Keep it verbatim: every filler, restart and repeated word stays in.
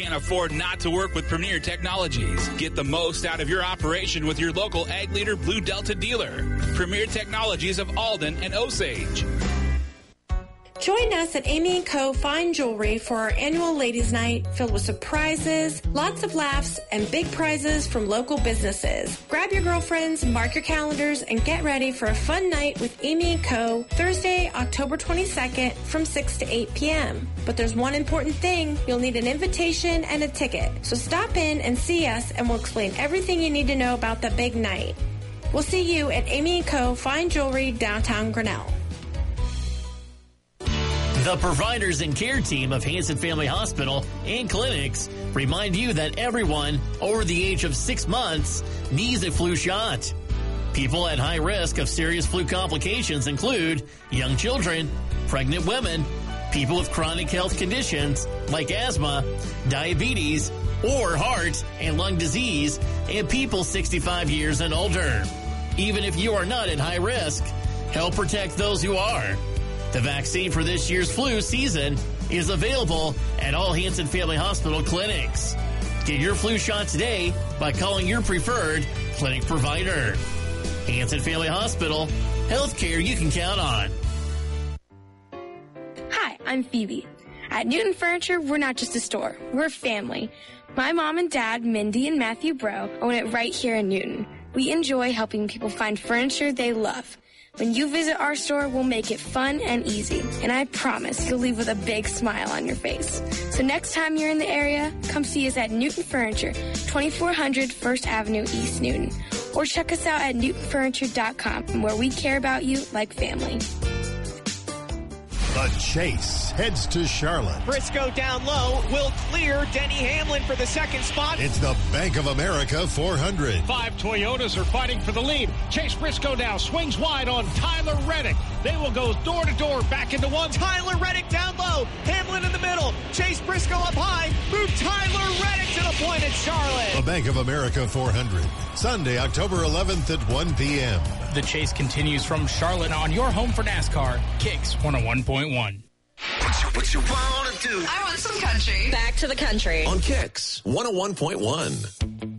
can't afford not to work with Premier Technologies. Get the most out of your operation with your local Ag Leader Blue Delta dealer. Premier Technologies of Alden and Osage. Join us at Amy and Co. Fine Jewelry for our annual Ladies' Night filled with surprises, lots of laughs, and big prizes from local businesses. Grab your girlfriends, mark your calendars, and get ready for a fun night with Amy and Co. Thursday, October twenty-second from six to eight p.m. But there's one important thing. You'll need an invitation and a ticket. So stop in and see us, and we'll explain everything you need to know about the big night. We'll see you at Amy and Co. Fine Jewelry, downtown Grinnell. The providers and care team of Hanson Family Hospital and Clinics remind you that everyone over the age of six months needs a flu shot. People at high risk of serious flu complications include young children, pregnant women, people with chronic health conditions like asthma, diabetes, or heart and lung disease, and people sixty-five years and older. Even if you are not at high risk, help protect those who are. The vaccine for this year's flu season is available at all Hanson Family Hospital clinics. Get your flu shot today by calling your preferred clinic provider. Hanson Family Hospital, healthcare you can count on. Hi, I'm Phoebe. At Newton Furniture, we're not just a store, we're a family. My mom and dad, Mindy and Matthew Bro, own it right here in Newton. We enjoy helping people find furniture they love. When you visit our store, we'll make it fun and easy. And I promise you'll leave with a big smile on your face. So next time you're in the area, come see us at Newton Furniture, twenty-four hundred First Avenue, East Newton. Or check us out at newton furniture dot com, where we care about you like family. The Chase heads to Charlotte. Briscoe down low, will clear Denny Hamlin for the second spot. It's the Bank of America four hundred. Five Toyotas are fighting for the lead. Chase Briscoe now swings wide on Tyler Reddick. They will go door to door back into one. Tyler Reddick down low, Hamlin in the middle. Chase Briscoe up high, move Tyler Reddick to the point at Charlotte. The Bank of America four hundred, Sunday, October eleventh at one p.m. The chase continues from Charlotte on your home for NASCAR, Kicks one oh one point one. What you, what you want to do? I want some country. Back to the country. On Kicks one oh one point one.